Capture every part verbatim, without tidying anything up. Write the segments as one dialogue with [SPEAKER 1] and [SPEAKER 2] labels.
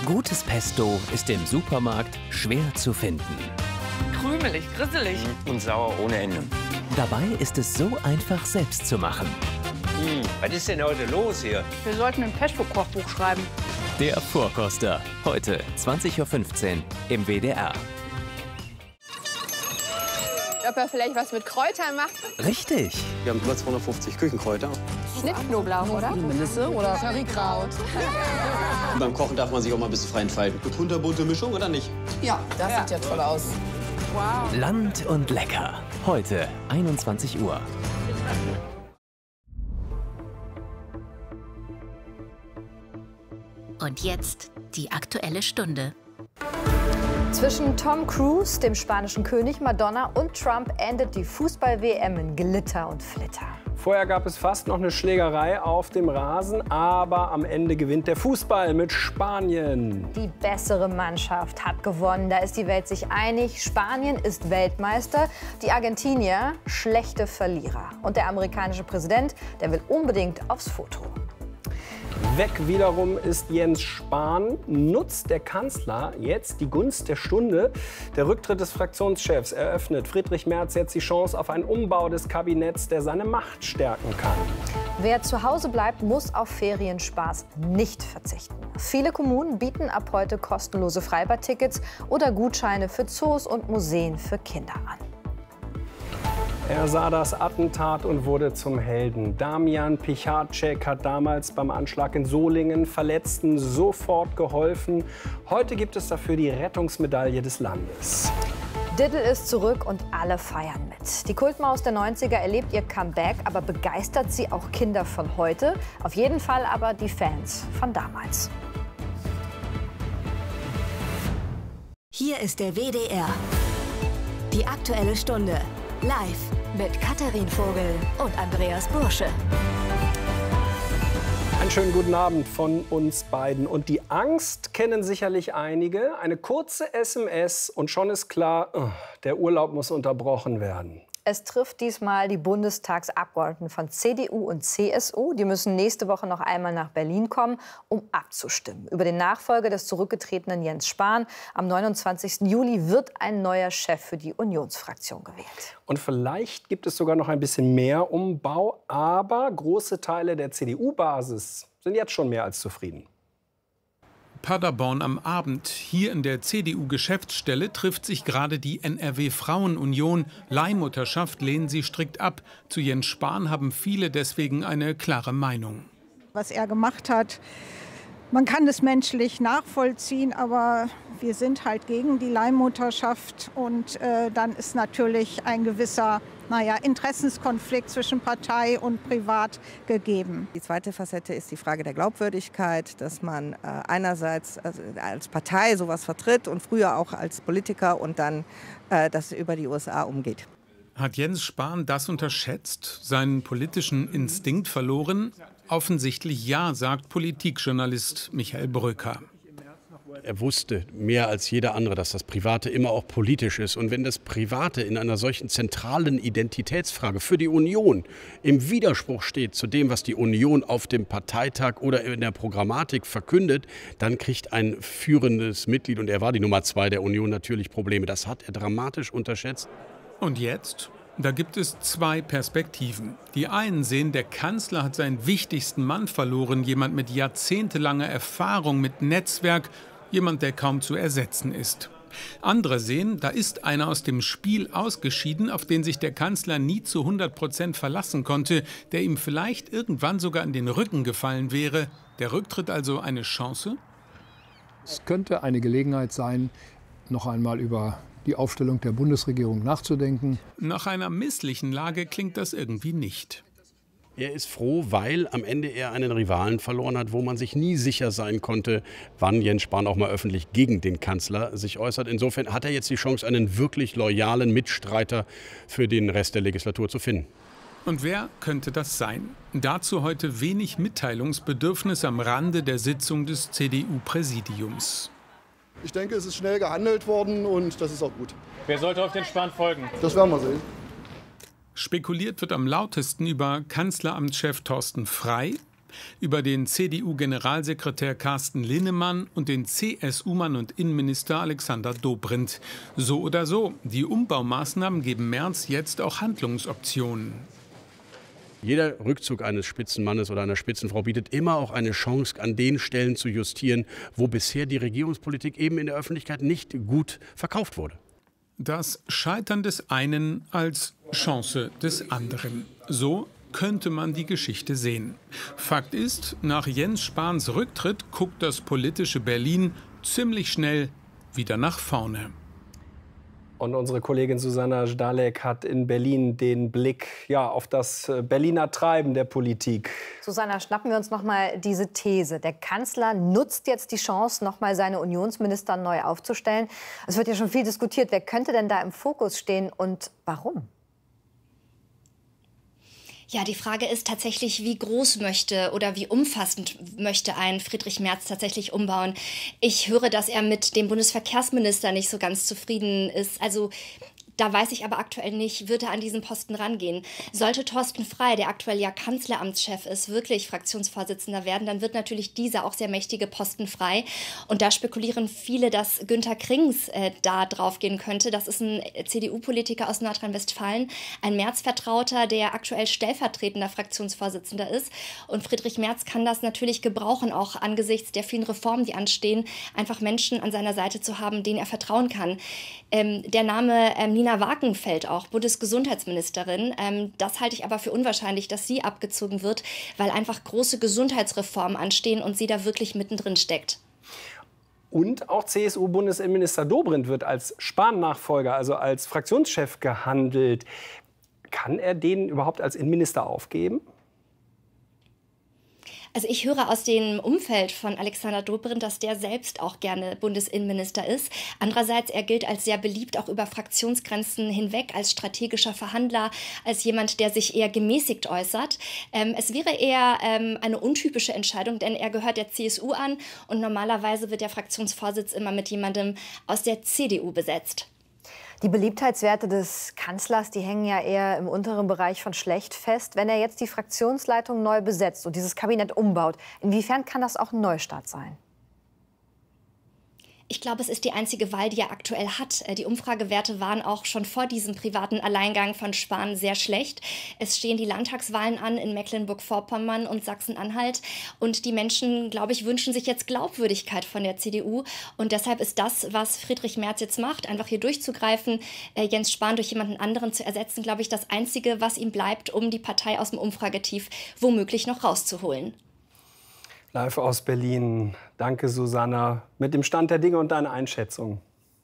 [SPEAKER 1] Gutes Pesto ist im Supermarkt schwer zu finden.
[SPEAKER 2] Krümelig, grisselig.
[SPEAKER 3] Und sauer ohne Ende.
[SPEAKER 1] Dabei ist es so einfach selbst zu machen.
[SPEAKER 3] Hm, was ist denn heute los hier?
[SPEAKER 2] Wir sollten ein Pesto-Kochbuch schreiben.
[SPEAKER 1] Der Vorkoster. Heute zwanzig Uhr fünfzehn im W D R.
[SPEAKER 4] Ob er vielleicht was mit Kräutern macht?
[SPEAKER 1] Richtig.
[SPEAKER 5] Wir haben über zweihundertfünfzig Küchenkräuter.
[SPEAKER 4] Schnittknoblauch, oder?
[SPEAKER 6] Melisse oder Currykraut.
[SPEAKER 5] Beim Kochen darf man sich auch mal ein bisschen frei entfalten. Eine kunterbunte Mischung oder nicht?
[SPEAKER 6] Ja, das ja. sieht ja toll aus.
[SPEAKER 4] Wow.
[SPEAKER 1] Land und lecker. Heute einundzwanzig Uhr.
[SPEAKER 7] Und jetzt die Aktuelle Stunde.
[SPEAKER 8] Zwischen Tom Cruise, dem spanischen König, Madonna und Trump endet die Fußball-W M in Glitter und Flitter.
[SPEAKER 9] Vorher gab es fast noch eine Schlägerei auf dem Rasen, aber am Ende gewinnt der Fußball mit Spanien.
[SPEAKER 8] Die bessere Mannschaft hat gewonnen, da ist die Welt sich einig. Spanien ist Weltmeister, die Argentinier schlechte Verlierer. Und der amerikanische Präsident, der will unbedingt aufs Foto.
[SPEAKER 9] Weg wiederum ist Jens Spahn. Nutzt der Kanzler jetzt die Gunst der Stunde? Der Rücktritt des Fraktionschefs eröffnet Friedrich Merz jetzt die Chance auf einen Umbau des Kabinetts, der seine Macht stärken kann.
[SPEAKER 8] Wer zu Hause bleibt, muss auf Ferienspaß nicht verzichten. Viele Kommunen bieten ab heute kostenlose Freibadtickets oder Gutscheine für Zoos und Museen für Kinder an.
[SPEAKER 9] Er sah das Attentat und wurde zum Helden. Damian Pichacek hat damals beim Anschlag in Solingen Verletzten sofort geholfen. Heute gibt es dafür die Rettungsmedaille des Landes.
[SPEAKER 8] Diddle ist zurück und alle feiern mit. Die Kultmaus der neunziger erlebt ihr Comeback, aber begeistert sie auch Kinder von heute? Auf jeden Fall aber die Fans von damals.
[SPEAKER 7] Hier ist der W D R. Die Aktuelle Stunde. Live mit Katharin Vogel und Andreas Bursche.
[SPEAKER 9] Einen schönen guten Abend von uns beiden. Und die Angst kennen sicherlich einige. Eine kurze S M S und schon ist klar, der Urlaub muss unterbrochen werden.
[SPEAKER 8] Es trifft diesmal die Bundestagsabgeordneten von C D U und C S U. Die müssen nächste Woche noch einmal nach Berlin kommen, um abzustimmen über den Nachfolger des zurückgetretenen Jens Spahn. Am neunundzwanzigsten Juli wird ein neuer Chef für die Unionsfraktion gewählt.
[SPEAKER 9] Und vielleicht gibt es sogar noch ein bisschen mehr Umbau. Aber große Teile der C D U-Basis sind jetzt schon mehr als zufrieden.
[SPEAKER 10] Paderborn am Abend. Hier in der C D U-Geschäftsstelle trifft sich gerade die N R W-Frauenunion. Leihmutterschaft lehnen sie strikt ab. Zu Jens Spahn haben viele deswegen eine klare Meinung.
[SPEAKER 11] Was er gemacht hat, man kann es menschlich nachvollziehen, aber wir sind halt gegen die Leihmutterschaft. Und äh, dann ist natürlich ein gewisser naja, Interessenskonflikt zwischen Partei und Privat gegeben.
[SPEAKER 12] Die zweite Facette ist die Frage der Glaubwürdigkeit, dass man äh, einerseits also als Partei sowas vertritt und früher auch als Politiker und dann äh, das über die U S A umgeht.
[SPEAKER 10] Hat Jens Spahn das unterschätzt, seinen politischen Instinkt verloren? Offensichtlich ja, sagt Politikjournalist Michael Bröker.
[SPEAKER 13] Er wusste mehr als jeder andere, dass das Private immer auch politisch ist. Und wenn das Private in einer solchen zentralen Identitätsfrage für die Union im Widerspruch steht zu dem, was die Union auf dem Parteitag oder in der Programmatik verkündet, dann kriegt ein führendes Mitglied, und er war die Nummer zwei der Union, natürlich Probleme. Das hat er dramatisch unterschätzt.
[SPEAKER 10] Und jetzt? Da gibt es zwei Perspektiven. Die einen sehen, der Kanzler hat seinen wichtigsten Mann verloren, jemand mit jahrzehntelanger Erfahrung, mit Netzwerk, jemand, der kaum zu ersetzen ist. Andere sehen, da ist einer aus dem Spiel ausgeschieden, auf den sich der Kanzler nie zu hundert Prozent verlassen konnte, der ihm vielleicht irgendwann sogar in den Rücken gefallen wäre. Der Rücktritt also eine Chance?
[SPEAKER 14] Es könnte eine Gelegenheit sein, noch einmal über die Aufstellung der Bundesregierung nachzudenken.
[SPEAKER 10] Nach einer misslichen Lage klingt das irgendwie nicht.
[SPEAKER 13] Er ist froh, weil am Ende er einen Rivalen verloren hat, wo man sich nie sicher sein konnte, wann Jens Spahn auch mal öffentlich gegen den Kanzler sich äußert. Insofern hat er jetzt die Chance, einen wirklich loyalen Mitstreiter für den Rest der Legislatur zu finden.
[SPEAKER 10] Und wer könnte das sein? Dazu heute wenig Mitteilungsbedürfnis am Rande der Sitzung des C D U-Präsidiums.
[SPEAKER 15] Ich denke, es ist schnell gehandelt worden und das ist auch gut.
[SPEAKER 16] Wer sollte auf den Spahn folgen?
[SPEAKER 15] Das werden wir sehen.
[SPEAKER 10] Spekuliert wird am lautesten über Kanzleramtschef Thorsten Frey. Über den C D U-Generalsekretär Carsten Linnemann und den C S U-Mann und Innenminister Alexander Dobrindt. So oder so, die Umbaumaßnahmen geben Merz jetzt auch Handlungsoptionen.
[SPEAKER 13] Jeder Rückzug eines Spitzenmannes oder einer Spitzenfrau bietet immer auch eine Chance, an den Stellen zu justieren, wo bisher die Regierungspolitik eben in der Öffentlichkeit nicht gut verkauft wurde.
[SPEAKER 10] Das Scheitern des einen als Chance des anderen. So könnte man die Geschichte sehen. Fakt ist, nach Jens Spahns Rücktritt guckt das politische Berlin ziemlich schnell wieder nach vorne.
[SPEAKER 9] Und unsere Kollegin Susanna Zdalek hat in Berlin den Blick ja, auf das Berliner Treiben der Politik.
[SPEAKER 8] Susanna, schnappen wir uns noch mal diese These. Der Kanzler nutzt jetzt die Chance, noch mal seine Unionsminister neu aufzustellen. Es wird ja schon viel diskutiert. Wer könnte denn da im Fokus stehen und warum?
[SPEAKER 17] Ja, die Frage ist tatsächlich, wie groß möchte oder wie umfassend möchte ein Friedrich Merz tatsächlich umbauen. Ich höre, dass er mit dem Bundesverkehrsminister nicht so ganz zufrieden ist. Also da weiß ich aber aktuell nicht, wird er an diesen Posten rangehen. Sollte Thorsten Frey, der aktuell ja Kanzleramtschef ist, wirklich Fraktionsvorsitzender werden, dann wird natürlich dieser auch sehr mächtige Posten frei. Und da spekulieren viele, dass Günter Krings äh, da drauf gehen könnte. Das ist ein C D U-Politiker aus Nordrhein-Westfalen, ein Merz-Vertrauter, der aktuell stellvertretender Fraktionsvorsitzender ist. Und Friedrich Merz kann das natürlich gebrauchen, auch angesichts der vielen Reformen, die anstehen, einfach Menschen an seiner Seite zu haben, denen er vertrauen kann. Ähm, der Name ähm, Nina Wagenfeld auch, Bundesgesundheitsministerin. Ähm, das halte ich aber für unwahrscheinlich, dass sie abgezogen wird, weil einfach große Gesundheitsreformen anstehen und sie da wirklich mittendrin steckt.
[SPEAKER 9] Und auch C S U-Bundesinnenminister Dobrindt wird als Spahn-Nachfolger, also als Fraktionschef gehandelt. Kann er den überhaupt als Innenminister aufgeben?
[SPEAKER 17] Also ich höre aus dem Umfeld von Alexander Dobrindt, dass der selbst auch gerne Bundesinnenminister ist. Andererseits, er gilt als sehr beliebt, auch über Fraktionsgrenzen hinweg, als strategischer Verhandler, als jemand, der sich eher gemäßigt äußert. Ähm, es wäre eher ähm, eine untypische Entscheidung, denn er gehört der C S U an und normalerweise wird der Fraktionsvorsitz immer mit jemandem aus der C D U besetzt.
[SPEAKER 8] Die Beliebtheitswerte des Kanzlers, die hängen ja eher im unteren Bereich von schlecht fest. Wenn er jetzt die Fraktionsleitung neu besetzt und dieses Kabinett umbaut, inwiefern kann das auch ein Neustart sein?
[SPEAKER 17] Ich glaube, es ist die einzige Wahl, die er aktuell hat. Die Umfragewerte waren auch schon vor diesem privaten Alleingang von Spahn sehr schlecht. Es stehen die Landtagswahlen an in Mecklenburg-Vorpommern und Sachsen-Anhalt. Und die Menschen, glaube ich, wünschen sich jetzt Glaubwürdigkeit von der C D U. Und deshalb ist das, was Friedrich Merz jetzt macht, einfach hier durchzugreifen, äh, Jens Spahn durch jemanden anderen zu ersetzen, glaube ich, das Einzige, was ihm bleibt, um die Partei aus dem Umfragetief womöglich noch rauszuholen.
[SPEAKER 9] Live aus Berlin. Danke, Susanna. Mit dem Stand der Dinge und deiner Einschätzung.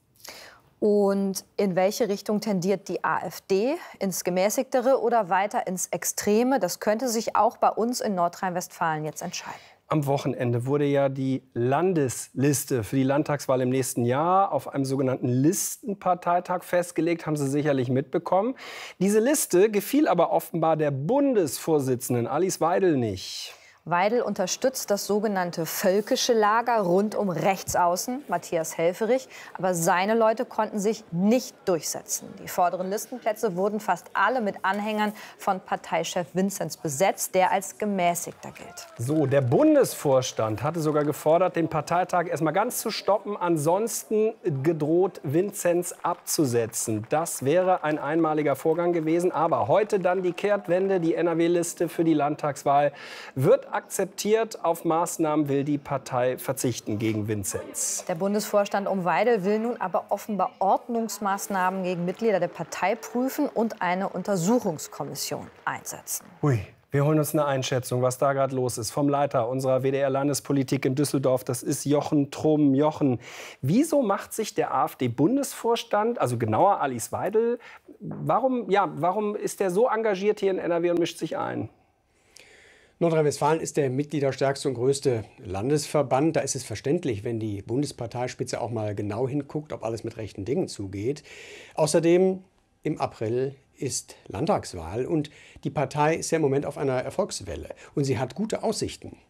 [SPEAKER 8] Und in welche Richtung tendiert die AfD? Ins Gemäßigtere oder weiter ins Extreme? Das könnte sich auch bei uns in Nordrhein-Westfalen jetzt entscheiden.
[SPEAKER 9] Am Wochenende wurde ja die Landesliste für die Landtagswahl im nächsten Jahr auf einem sogenannten Listenparteitag festgelegt, haben Sie sicherlich mitbekommen. Diese Liste gefiel aber offenbar der Bundesvorsitzenden Alice Weidel nicht.
[SPEAKER 8] Weidel unterstützt das sogenannte völkische Lager rund um Rechtsaußen, Matthias Helfferich. Aber seine Leute konnten sich nicht durchsetzen. Die vorderen Listenplätze wurden fast alle mit Anhängern von Parteichef Vinzenz besetzt, der als gemäßigter gilt.
[SPEAKER 9] So, der Bundesvorstand hatte sogar gefordert, den Parteitag erst mal ganz zu stoppen. Ansonsten gedroht, Vinzenz abzusetzen. Das wäre ein einmaliger Vorgang gewesen. Aber heute dann die Kehrtwende. Die N R W-Liste für die Landtagswahl wird akzeptiert. Auf Maßnahmen will die Partei verzichten gegen Vinzenz.
[SPEAKER 8] Der Bundesvorstand um Weidel will nun aber offenbar Ordnungsmaßnahmen gegen Mitglieder der Partei prüfen und eine Untersuchungskommission einsetzen.
[SPEAKER 9] Ui. Wir holen uns eine Einschätzung, was da gerade los ist, vom Leiter unserer W D R-Landespolitik in Düsseldorf. Das ist Jochen Trumm. Jochen, wieso macht sich der AfD-Bundesvorstand, also genauer Alice Weidel, warum, ja, warum ist der so engagiert hier in N R W und mischt sich ein?
[SPEAKER 18] Nordrhein-Westfalen ist der mitgliederstärkste und größte Landesverband. Da ist es verständlich, wenn die Bundesparteispitze auch mal genau hinguckt, ob alles mit rechten Dingen zugeht. Außerdem im April ist Landtagswahl und die Partei ist ja im Moment auf einer Erfolgswelle und sie hat gute Aussichten.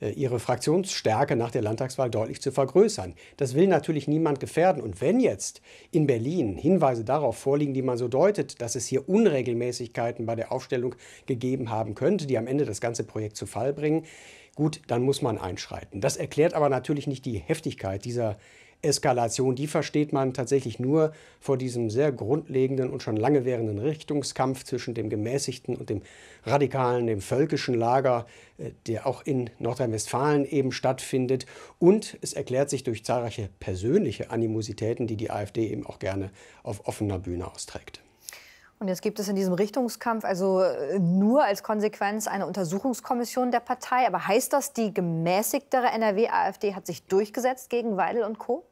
[SPEAKER 18] ihre Fraktionsstärke nach der Landtagswahl deutlich zu vergrößern. Das will natürlich niemand gefährden. Und wenn jetzt in Berlin Hinweise darauf vorliegen, die man so deutet, dass es hier Unregelmäßigkeiten bei der Aufstellung gegeben haben könnte, die am Ende das ganze Projekt zu Fall bringen, gut, dann muss man einschreiten. Das erklärt aber natürlich nicht die Heftigkeit dieser Eskalation. Die versteht man tatsächlich nur vor diesem sehr grundlegenden und schon lange währenden Richtungskampf zwischen dem gemäßigten und dem radikalen, dem völkischen Lager, der auch in Nordrhein-Westfalen eben stattfindet. Und es erklärt sich durch zahlreiche persönliche Animositäten, die die AfD eben auch gerne auf offener Bühne austrägt.
[SPEAKER 8] Und jetzt gibt es in diesem Richtungskampf also nur als Konsequenz eine Untersuchungskommission der Partei. Aber heißt das, die gemäßigtere N R W-AfD hat sich durchgesetzt gegen Weidel und Co.?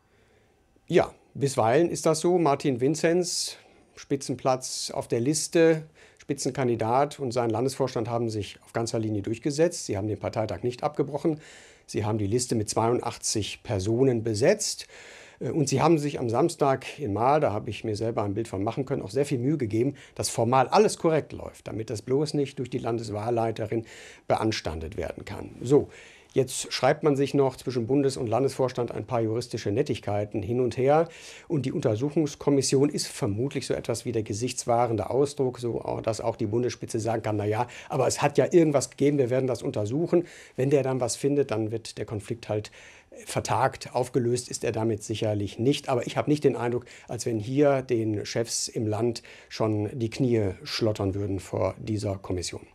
[SPEAKER 18] Ja, bisweilen ist das so. Martin Vinzenz, Spitzenplatz auf der Liste, Spitzenkandidat und sein Landesvorstand haben sich auf ganzer Linie durchgesetzt. Sie haben den Parteitag nicht abgebrochen. Sie haben die Liste mit zweiundachtzig Personen besetzt. Und sie haben sich am Samstag in Marl, da habe ich mir selber ein Bild von machen können, auch sehr viel Mühe gegeben, dass formal alles korrekt läuft, damit das bloß nicht durch die Landeswahlleiterin beanstandet werden kann. So, jetzt schreibt man sich noch zwischen Bundes- und Landesvorstand ein paar juristische Nettigkeiten hin und her. Und die Untersuchungskommission ist vermutlich so etwas wie der gesichtswahrende Ausdruck, so dass auch die Bundesspitze sagen kann, na ja, aber es hat ja irgendwas gegeben, wir werden das untersuchen. Wenn der dann was findet, dann wird der Konflikt halt vertagt. Aufgelöst ist er damit sicherlich nicht. Aber ich habe nicht den Eindruck, als wenn hier den Chefs im Land schon die Knie schlottern würden vor dieser Kommission.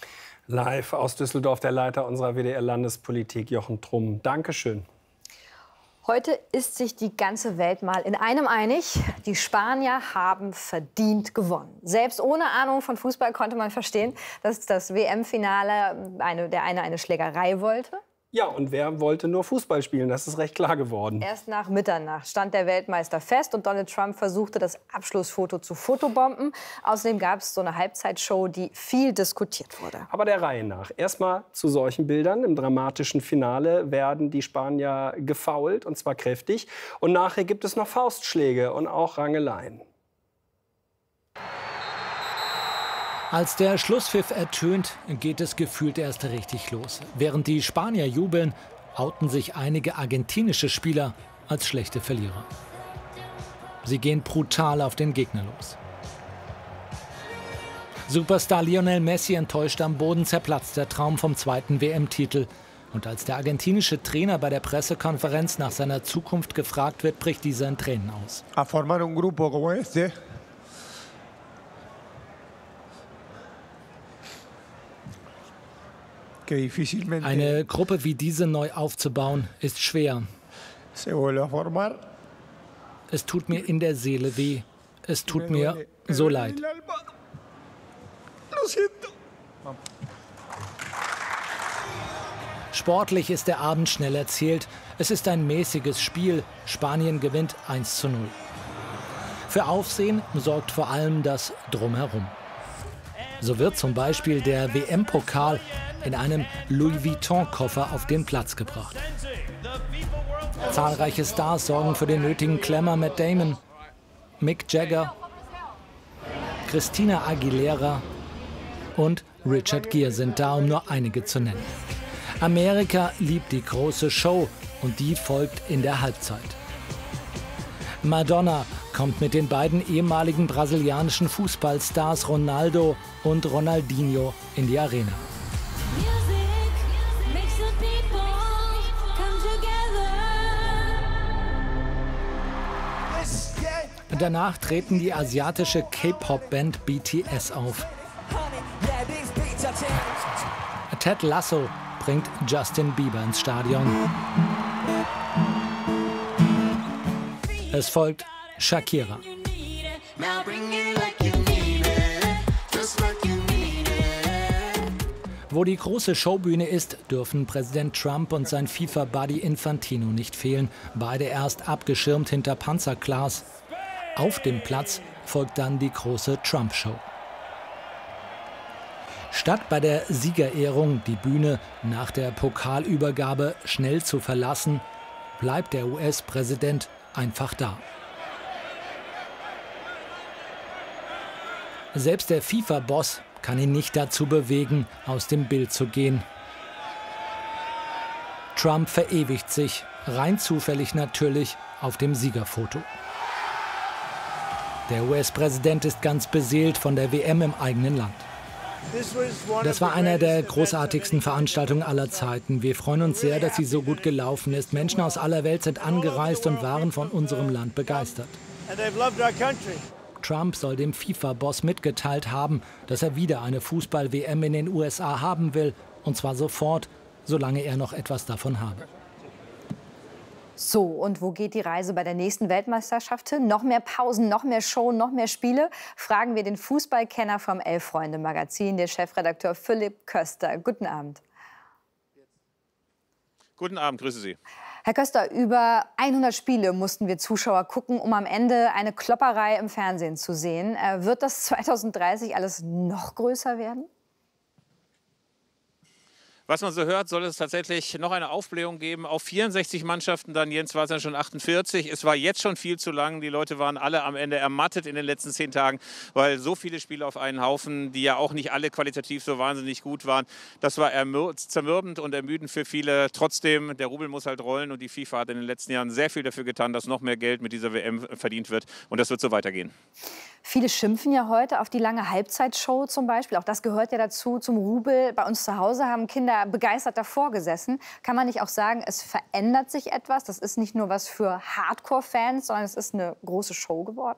[SPEAKER 9] Live aus Düsseldorf der Leiter unserer W D R-Landespolitik, Jochen Trumm. Dankeschön.
[SPEAKER 8] Heute ist sich die ganze Welt mal in einem einig. Die Spanier haben verdient gewonnen. Selbst ohne Ahnung von Fußball konnte man verstehen, dass das W M-Finale eine, der eine eine Schlägerei wollte.
[SPEAKER 9] Ja, und wer wollte nur Fußball spielen? Das ist recht klar geworden.
[SPEAKER 8] Erst nach Mitternacht stand der Weltmeister fest und Donald Trump versuchte, das Abschlussfoto zu fotobomben. Außerdem gab es so eine Halbzeitshow, die viel diskutiert wurde.
[SPEAKER 9] Aber der Reihe nach. Erstmal zu solchen Bildern. Im dramatischen Finale werden die Spanier gefoult, und zwar kräftig. Und nachher gibt es noch Faustschläge und auch Rangeleien.
[SPEAKER 19] Als der Schlusspfiff ertönt, geht es gefühlt erst richtig los. Während die Spanier jubeln, outen sich einige argentinische Spieler als schlechte Verlierer. Sie gehen brutal auf den Gegner los. Superstar Lionel Messi enttäuscht am Boden, zerplatzt der Traum vom zweiten W M-Titel. Und als der argentinische Trainer bei der Pressekonferenz nach seiner Zukunft gefragt wird, bricht dieser in Tränen aus.
[SPEAKER 20] A formar un grupo como este.
[SPEAKER 19] Eine Gruppe wie diese neu aufzubauen, ist schwer. Es tut mir in der Seele weh. Es tut mir so leid. Sportlich ist der Abend schnell erzählt. Es ist ein mäßiges Spiel. Spanien gewinnt eins zu null. Für Aufsehen sorgt vor allem das Drumherum. So wird zum Beispiel der W M-Pokal in einem Louis Vuitton-Koffer auf den Platz gebracht. Zahlreiche Stars sorgen für den nötigen Glamour. Matt Damon, Mick Jagger, Christina Aguilera und Richard Gere sind da, um nur einige zu nennen. Amerika liebt die große Show und die folgt in der Halbzeit. Madonna kommt mit den beiden ehemaligen brasilianischen Fußballstars Ronaldo und Ronaldinho in die Arena. Danach treten die asiatische K-Pop-Band B T S auf. Ted Lasso bringt Justin Bieber ins Stadion. Es folgt Shakira. Wo die große Showbühne ist, dürfen Präsident Trump und sein FIFA-Buddy Infantino nicht fehlen. Beide erst abgeschirmt hinter Panzerglas. Auf dem Platz folgt dann die große Trump-Show. Statt bei der Siegerehrung die Bühne nach der Pokalübergabe schnell zu verlassen, bleibt der U S-Präsident einfach da. Selbst der FIFA-Boss kann ihn nicht dazu bewegen, aus dem Bild zu gehen. Trump verewigt sich, rein zufällig natürlich, auf dem Siegerfoto. Der U S-Präsident ist ganz beseelt von der W M im eigenen Land. Das war einer der großartigsten Veranstaltungen aller Zeiten. Wir freuen uns sehr, dass sie so gut gelaufen ist. Menschen aus aller Welt sind angereist und waren von unserem Land begeistert. Trump soll dem FIFA-Boss mitgeteilt haben, dass er wieder eine Fußball-W M in den U S A haben will. Und zwar sofort, solange er noch etwas davon habe.
[SPEAKER 8] So, und wo geht die Reise bei der nächsten Weltmeisterschaft hin? Noch mehr Pausen, noch mehr Show, noch mehr Spiele? Fragen wir den Fußballkenner vom Elf-Freunde-Magazin, den Chefredakteur Philipp Köster. Guten Abend.
[SPEAKER 21] Guten Abend, grüße Sie.
[SPEAKER 8] Herr Köster, über hundert Spiele mussten wir Zuschauer gucken, um am Ende eine Klopperei im Fernsehen zu sehen. Wird das zweitausenddreißig alles noch größer werden?
[SPEAKER 21] Was man so hört, soll es tatsächlich noch eine Aufblähung geben auf vierundsechzig Mannschaften. Dann Jens war es ja schon achtundvierzig. Es war jetzt schon viel zu lang. Die Leute waren alle am Ende ermattet in den letzten zehn Tagen, weil so viele Spiele auf einen Haufen, die ja auch nicht alle qualitativ so wahnsinnig gut waren. Das war zermürbend und ermüdend für viele. Trotzdem, der Rubel muss halt rollen und die FIFA hat in den letzten Jahren sehr viel dafür getan, dass noch mehr Geld mit dieser W M verdient wird. Und das wird so weitergehen.
[SPEAKER 8] Viele schimpfen ja heute auf die lange Halbzeitshow zum Beispiel. Auch das gehört ja dazu, zum Rubel. Bei uns zu Hause haben Kinder begeistert davor gesessen. Kann man nicht auch sagen, es verändert sich etwas? Das ist nicht nur was für Hardcore-Fans, sondern es ist eine große Show geworden?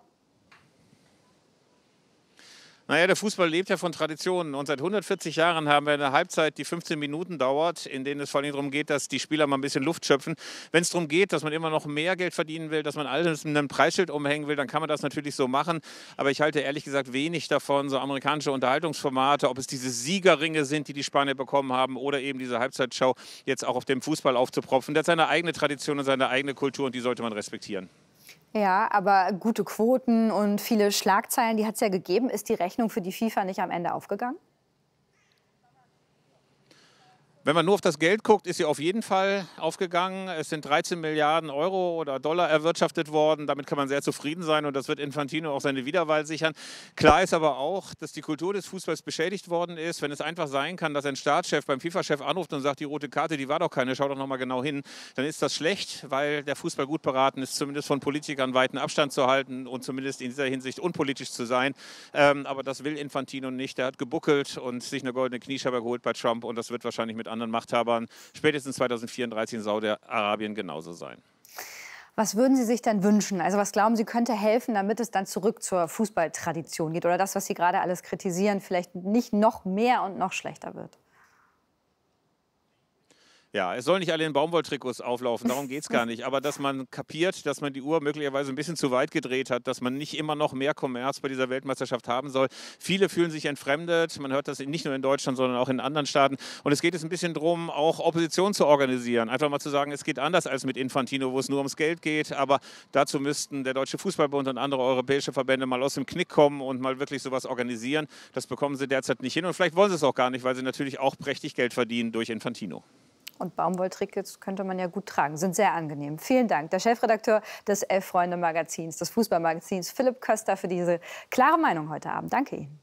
[SPEAKER 21] Naja, der Fußball lebt ja von Traditionen und seit hundertvierzig Jahren haben wir eine Halbzeit, die fünfzehn Minuten dauert, in denen es vor allem darum geht, dass die Spieler mal ein bisschen Luft schöpfen. Wenn es darum geht, dass man immer noch mehr Geld verdienen will, dass man alles mit einem Preisschild umhängen will, dann kann man das natürlich so machen. Aber ich halte ehrlich gesagt wenig davon, so amerikanische Unterhaltungsformate, ob es diese Siegerringe sind, die die Spanier bekommen haben oder eben diese Halbzeitshow, jetzt auch auf dem Fußball aufzupropfen. Der hat seine eigene Tradition und seine eigene Kultur und die sollte man respektieren.
[SPEAKER 8] Ja, aber gute Quoten und viele Schlagzeilen, die hat es ja gegeben. Ist die Rechnung für die FIFA nicht am Ende aufgegangen?
[SPEAKER 21] Wenn man nur auf das Geld guckt, ist sie auf jeden Fall aufgegangen. Es sind dreizehn Milliarden Euro oder Dollar erwirtschaftet worden. Damit kann man sehr zufrieden sein und das wird Infantino auch seine Wiederwahl sichern. Klar ist aber auch, dass die Kultur des Fußballs beschädigt worden ist. Wenn es einfach sein kann, dass ein Staatschef beim FIFA-Chef anruft und sagt, die rote Karte, die war doch keine, schau doch noch mal genau hin, dann ist das schlecht, weil der Fußball gut beraten ist, zumindest von Politikern weiten Abstand zu halten und zumindest in dieser Hinsicht unpolitisch zu sein. Ähm, aber das will Infantino nicht. Der hat gebuckelt und sich eine goldene Kniescheibe geholt bei Trump und das wird wahrscheinlich mit anderen Machthabern spätestens zweitausendvierunddreißig in Saudi-Arabien genauso sein.
[SPEAKER 8] Was würden Sie sich denn wünschen? Also was glauben Sie, könnte helfen, damit es dann zurück zur Fußballtradition geht? Oder das, was Sie gerade alles kritisieren, vielleicht nicht noch mehr und noch schlechter wird?
[SPEAKER 21] Ja, es soll nicht alle in Baumwolltrikots auflaufen, darum geht es gar nicht. Aber dass man kapiert, dass man die Uhr möglicherweise ein bisschen zu weit gedreht hat, dass man nicht immer noch mehr Kommerz bei dieser Weltmeisterschaft haben soll. Viele fühlen sich entfremdet, man hört das nicht nur in Deutschland, sondern auch in anderen Staaten. Und es geht jetzt ein bisschen darum, auch Opposition zu organisieren. Einfach mal zu sagen, es geht anders als mit Infantino, wo es nur ums Geld geht. Aber dazu müssten der Deutsche Fußballbund und andere europäische Verbände mal aus dem Knick kommen und mal wirklich sowas organisieren. Das bekommen sie derzeit nicht hin und vielleicht wollen sie es auch gar nicht, weil sie natürlich auch prächtig Geld verdienen durch Infantino.
[SPEAKER 8] Und Baumwolltrikots könnte man ja gut tragen, sind sehr angenehm. Vielen Dank, der Chefredakteur des Elf-Freunde-Magazins, des Fußballmagazins, Philipp Köster, für diese klare Meinung heute Abend. Danke Ihnen.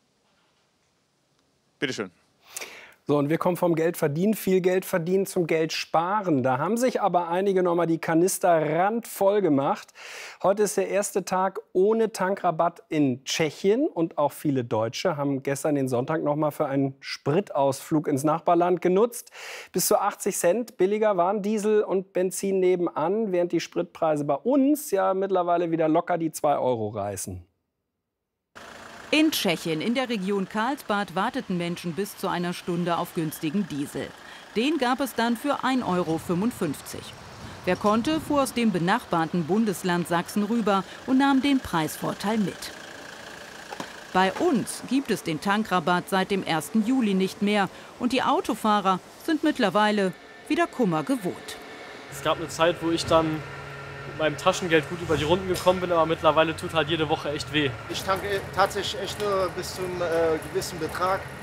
[SPEAKER 21] Bitte schön.
[SPEAKER 9] So, und wir kommen vom Geld verdienen, viel Geld verdienen zum Geld sparen. Da haben sich aber einige noch mal die Kanister randvoll gemacht. Heute ist der erste Tag ohne Tankrabatt in Tschechien und auch viele Deutsche haben gestern den Sonntag noch mal für einen Spritausflug ins Nachbarland genutzt. Bis zu achtzig Cent billiger waren Diesel und Benzin nebenan, während die Spritpreise bei uns ja mittlerweile wieder locker die zwei Euro reißen.
[SPEAKER 22] In Tschechien, in der Region Karlsbad, warteten Menschen bis zu einer Stunde auf günstigen Diesel. Den gab es dann für ein Euro fünfundfünfzig. Wer konnte, fuhr aus dem benachbarten Bundesland Sachsen rüber und nahm den Preisvorteil mit. Bei uns gibt es den Tankrabatt seit dem ersten Juli nicht mehr. Und die Autofahrer sind mittlerweile wieder Kummer gewohnt.
[SPEAKER 16] Es gab eine Zeit, wo ich dann mit meinem Taschengeld gut über die Runden gekommen bin, aber mittlerweile tut halt jede Woche echt weh.
[SPEAKER 23] Ich tanke tatsächlich echt nur bis zum äh, gewissen Betrag.